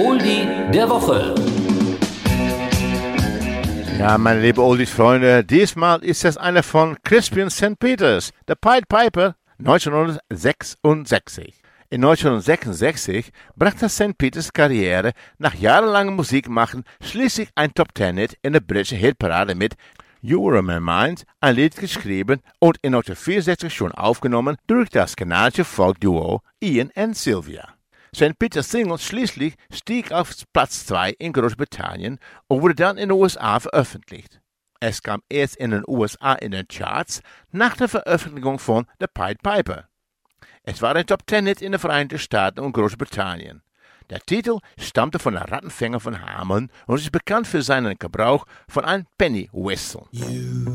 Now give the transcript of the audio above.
Oldie der Woche. Ja, meine lieben Oldies-Freunde, diesmal ist es einer von Crispian St. Peters, der Pied Piper, 1966. In 1966 brachte St. Peters Karriere nach jahrelangem Musikmachen schließlich ein Top-Ten-Hit in der britischen Hitparade mit You Were My Mind, ein Lied geschrieben und in 1964 schon aufgenommen durch das kanadische Folk-Duo Ian und Sylvia. St. Peters Single schließlich stieg auf Platz 2 in Großbritannien und wurde dann in den USA veröffentlicht. Es kam erst in den USA in den Charts nach der Veröffentlichung von The Pied Piper. Es war ein Top-Ten-Hit in den Vereinigten Staaten und Großbritannien. Der Titel stammte von der Rattenfänger von Hameln und ist bekannt für seinen Gebrauch von einem Penny Whistle.